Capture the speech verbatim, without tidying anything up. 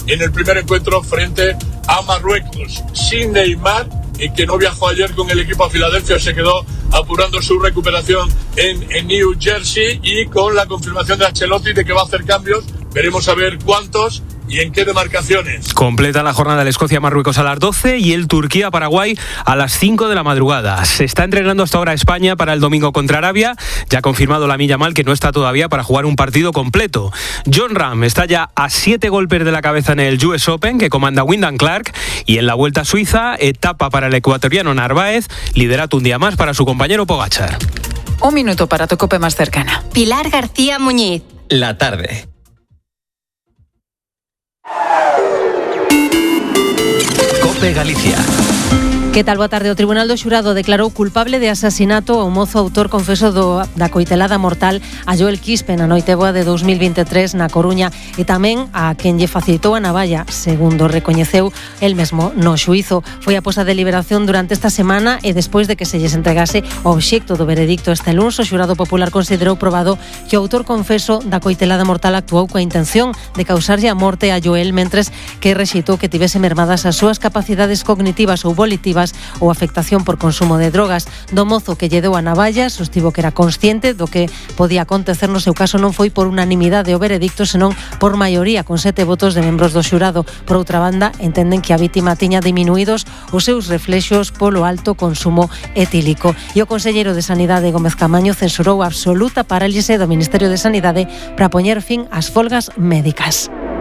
en el primer encuentro frente a Marruecos. Sin Neymar, que no viajó ayer con el equipo a Filadelfia, se quedó apurando su recuperación en, en New Jersey, y con la confirmación de Ancelotti de que va a hacer cambios. Veremos a ver cuántos y en qué demarcaciones. Completa la jornada el Escocia-Marruecos a las doce y el Turquía-Paraguay a las cinco de la madrugada. Se está entrenando hasta ahora España para el domingo contra Arabia. Ya ha confirmado Lamine Yamal que no está todavía para jugar un partido completo. Jon Rahm está ya a siete golpes de la cabeza en el U S Open, que comanda Wyndham Clark. Y en la Vuelta a Suiza, etapa para el ecuatoriano Narváez, liderato un día más para su compañero Pogačar. Un minuto para tu COPE más cercana. Pilar García Muñiz. La tarde. COPE Galicia. Que tal, boa tarde? O Tribunal do Xurado declarou culpable de asasinato ao mozo autor confeso do, da coitelada mortal a Joel Quispe na noite boa de dos mil veintitrés na Coruña, e tamén a quen lle facilitou a navalla, segundo recoñeceu el mesmo no xuízo. Foi a posta de liberación durante esta semana e despois de que se lles entregase o obxecto do veredicto este luns, o Xurado Popular considerou probado que o autor confeso da coitelada mortal actuou coa intención de causarlle a morte a Joel, mentres que rexeitou que tivese mermadas as súas capacidades cognitivas ou volitivas ou afectación por consumo de drogas. Do mozo que lle deu a navalla sostivo que era consciente do que podía acontecer no seu caso. Non foi por unanimidade o veredicto, senón por maioría, con sete votos de membros do xurado. Por outra banda, entenden que a vítima tiña diminuídos os seus reflexos polo alto consumo etílico. E o conselleiro de Sanidade, Gómez Camaño, censurou a absoluta parálise do Ministerio de Sanidade para poñer fin ás folgas médicas.